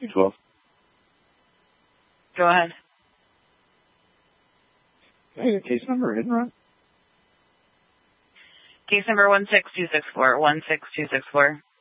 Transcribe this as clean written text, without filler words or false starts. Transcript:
212. Go ahead. Can I get a case number or hit and run? Case number 16264, 16264.